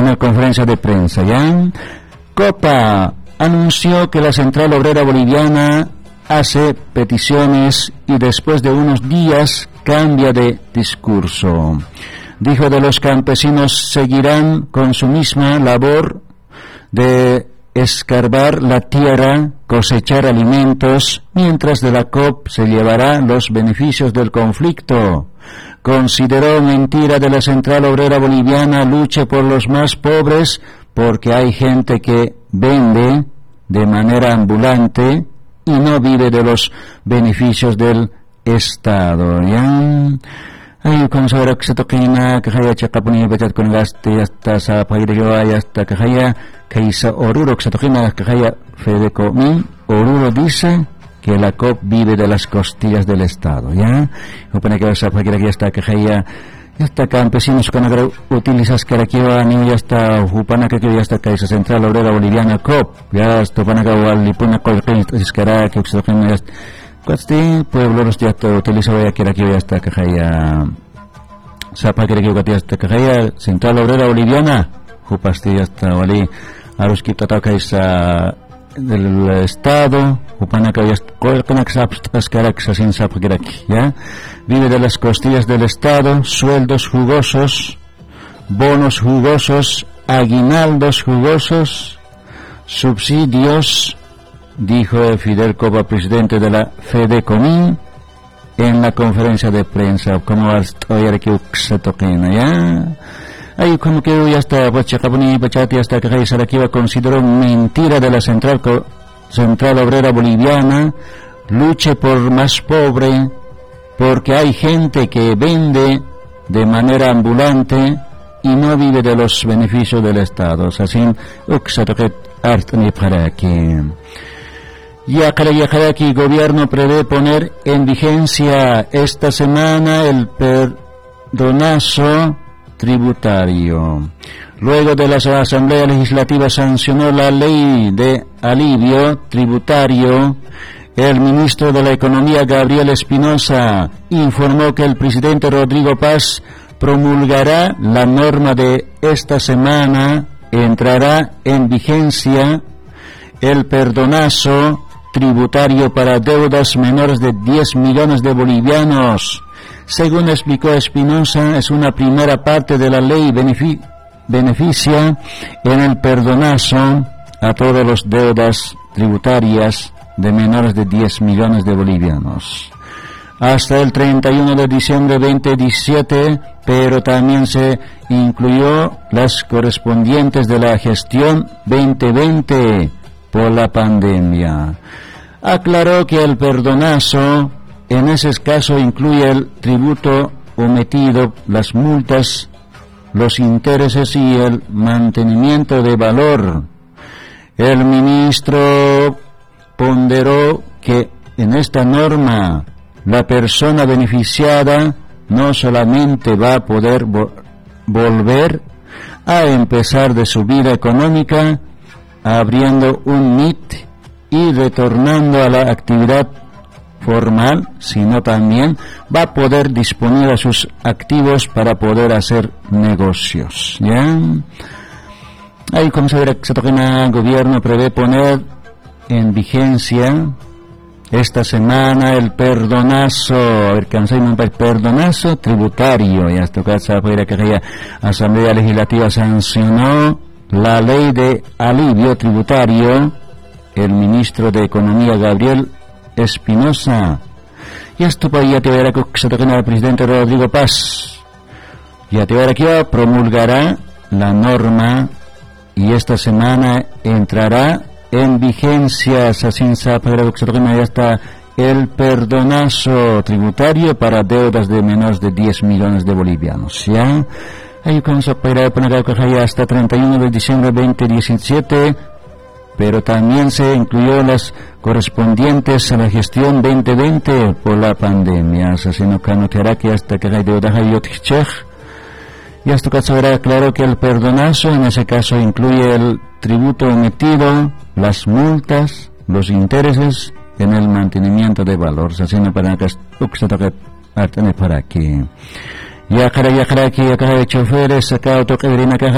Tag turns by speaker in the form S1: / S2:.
S1: una conferencia de prensa, ¿ya? Copa anunció que la Central Obrera Boliviana hace peticiones y después de unos días cambia de discurso. Dijo de los campesinos seguirán con su misma labor de escarbar la tierra, cosechar alimentos, mientras de la COP se llevará los beneficios del conflicto. Consideró mentira de la Central Obrera Boliviana luche por los más pobres porque hay gente que vende de manera ambulante y no vive de los beneficios del Estado. ¿Ya? Ay, como sabrá que se toquina, que haya chacapuni bachat con gaste hasta sa paide que vaya hasta que haya Kaisa Oruro que se toquina que haya Fedeco Min Oruro dice que la COP vive de las costillas del Estado, ¿ya? Opone que vas a paide que hasta que haya ya está campesinos con agro utilizas que aquí va ni ya está upana que ya está Kaisa Central Obrera Boliviana COP ya esto pana que walipuna colquen escara que se toquina Cuasti pueblo los ya utiliza ya que aquí hasta que haya sapa que aquí hasta que haya Central Obrera Boliviana upasti hasta wali harus kita tahu kaisa del Estado upana que ya con accesos que sin sapa que aquí ya vive de las costillas del Estado, sueldos jugosos, bonos jugosos, aguinaldos jugosos, subsidios, dijo Fidel Copa, presidente de la FEDECOMIN, en la conferencia de prensa. Como hoy aquí se toquena, ¿ya? Ahí como que ya está, Bachacabuni, hasta que Saraquiva consideró mentira de la Central Obrera Boliviana, luche por más pobre, porque hay gente que vende de manera ambulante y no vive de los beneficios del Estado. Así, Yacarayaki gobierno prevé poner en vigencia esta semana el perdonazo tributario. Luego de la Asamblea Legislativa sancionó la ley de alivio tributario. El ministro de la Economía, Gabriel Espinosa, informó que el presidente Rodrigo Paz promulgará la norma de esta semana. Entrará en vigencia el perdonazo tributario para deudas menores de 10 millones de bolivianos. Según explicó Espinosa, es una primera parte de la ley beneficia en el perdonazo a todas las deudas tributarias de menores de 10 millones de bolivianos. Hasta el 31 de diciembre de 2017, pero también se incluyó las correspondientes de la gestión 2020 por la pandemia. Aclaró que el perdonazo en ese caso incluye el tributo omitido, las multas, los intereses y el mantenimiento de valor. El ministro ponderó que en esta norma la persona beneficiada no solamente va a poder volver a empezar de su vida económica abriendo un MIT y retornando a la actividad formal, sino también va a poder disponer a sus activos para poder hacer negocios, ¿ya? Ahí como se verá que se toca el gobierno prevé poner en vigencia esta semana el perdonazo, el perdonazo tributario. Ya esto que sabe que la Asamblea Legislativa sancionó la ley de alivio tributario. El ministro de Economía Gabriel Espinosa. Y esto para ya te verá que se toca el presidente Rodrigo Paz. Ya te verá que promulgará la norma y esta semana entrará en vigencia. Así se ya está el perdonazo tributario para deudas de menos de 10 millones de bolivianos, ¿ya? Ahí comienza a poner hasta 31 de diciembre de 2017, pero también se incluyó las correspondientes a la gestión 2020 por la pandemia. Así no canoteará que hasta que hay deuda y esto que sabrá claro que el perdonazo en ese caso incluye el tributo omitido, las multas, los intereses en el mantenimiento de valor. Así no para que se toque para aquí. Ya cara que acá de choferes, acá toque de